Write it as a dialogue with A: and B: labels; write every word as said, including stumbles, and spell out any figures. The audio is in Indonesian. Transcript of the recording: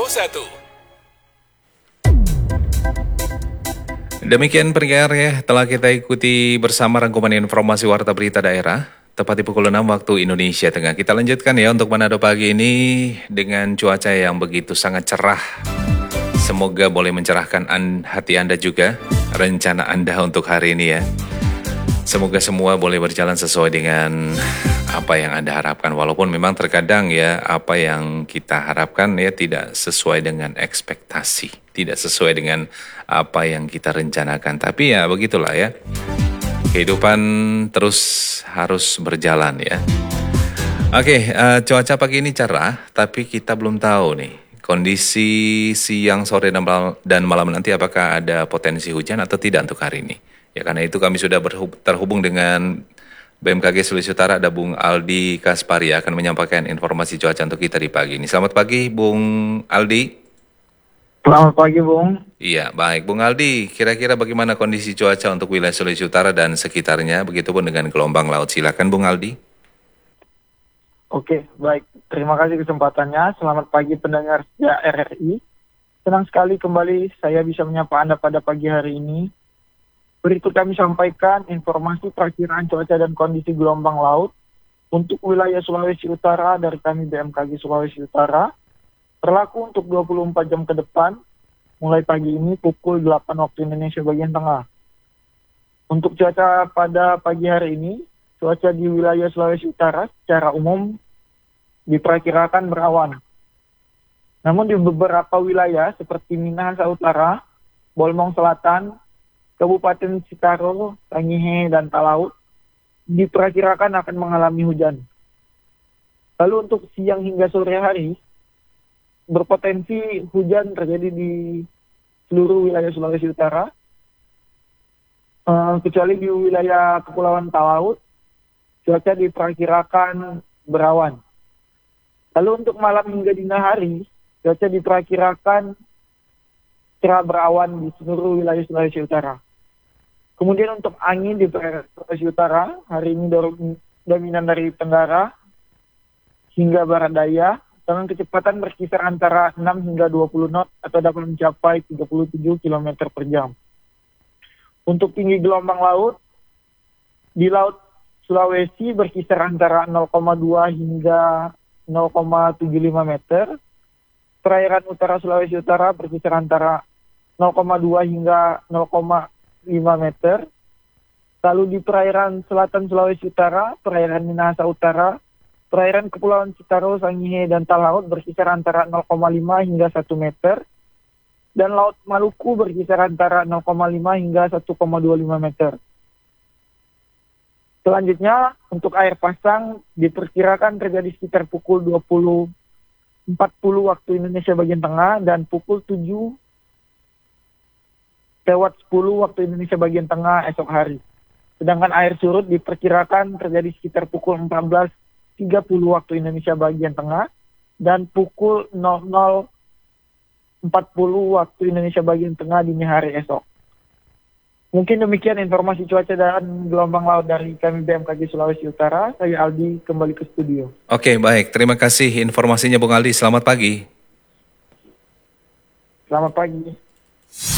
A: satu.
B: Demikian pendengar ya, telah kita ikuti bersama rangkuman informasi Warta Berita Daerah, tepat di pukul enam waktu Indonesia Tengah. Kita lanjutkan ya untuk Manado pagi ini dengan cuaca yang begitu sangat cerah. Semoga boleh mencerahkan an- hati Anda juga, rencana Anda untuk hari ini ya. Semoga semua boleh berjalan sesuai dengan apa yang Anda harapkan. Walaupun memang terkadang ya apa yang kita harapkan ya tidak sesuai dengan ekspektasi. Tidak sesuai dengan apa yang kita rencanakan. Tapi ya begitulah ya. Kehidupan terus harus berjalan ya. Oke, uh, cuaca pagi ini cerah, tapi kita belum tahu nih. Kondisi siang, sore, dan malam, dan malam nanti apakah ada potensi hujan atau tidak untuk hari ini. Ya karena itu kami sudah berhub- terhubung dengan B M K G Sulawesi Utara, ada Bung Aldi Kaspari akan menyampaikan informasi cuaca untuk kita di pagi ini. Selamat pagi Bung Aldi.
C: Selamat pagi, Bung.
B: Iya, baik. Bung Aldi, kira-kira bagaimana kondisi cuaca untuk wilayah Sulawesi Utara dan sekitarnya, begitupun dengan gelombang laut. Silakan Bung Aldi.
C: Oke, baik. Terima kasih kesempatannya. Selamat pagi pendengar setia R R I. Senang sekali kembali saya bisa menyapa Anda pada pagi hari ini. Berikut kami sampaikan informasi perakiraan cuaca dan kondisi gelombang laut untuk wilayah Sulawesi Utara dari kami B M K G Sulawesi Utara. Berlaku untuk dua puluh empat jam ke depan, mulai pagi ini pukul delapan waktu Indonesia bagian tengah. Untuk cuaca pada pagi hari ini, cuaca di wilayah Sulawesi Utara secara umum diperkirakan berawan. Namun di beberapa wilayah seperti Minahasa Utara, Bolmong Selatan, Kabupaten Sitaro, Sangihe, dan Talaut diperkirakan akan mengalami hujan. Lalu untuk siang hingga sore hari, berpotensi hujan terjadi di seluruh wilayah Sulawesi Utara, uh, kecuali di wilayah Kepulauan Talaut, cuaca diperkirakan berawan. Lalu untuk malam hingga dini hari, cuaca diperkirakan cerah berawan di seluruh wilayah Sulawesi Utara. Kemudian untuk angin di Sulawesi Utara, hari ini dominan dari tenggara hingga barat daya, dengan kecepatan berkisar antara enam hingga dua puluh knot atau dapat mencapai tiga puluh tujuh kilometer per jam. Untuk tinggi gelombang laut, di Laut Sulawesi berkisar antara nol koma dua hingga nol koma tujuh lima meter. Perairan utara Sulawesi Utara berkisar antara nol koma dua hingga nol koma lima meter. Lalu di perairan selatan Sulawesi Utara, perairan Minahasa Utara, perairan Kepulauan Sitaro, Sangihe, dan Talaut berkisar antara nol koma lima hingga satu meter. Dan Laut Maluku berkisar antara nol koma lima hingga satu koma dua lima meter. Selanjutnya, untuk air pasang diperkirakan terjadi sekitar pukul dua puluh empat puluh waktu Indonesia bagian tengah dan pukul tujuh lewat sepuluh waktu Indonesia bagian tengah esok hari. Sedangkan air surut diperkirakan terjadi sekitar pukul empat belas tiga puluh waktu Indonesia bagian tengah dan pukul nol nol empat puluh waktu Indonesia bagian tengah dini hari esok. Mungkin demikian informasi cuaca dan gelombang laut dari kami B M K G Sulawesi Utara. Saya Aldi kembali ke studio.
B: Oke, baik. Terima kasih informasinya Bung Aldi. Selamat pagi.
C: Selamat pagi.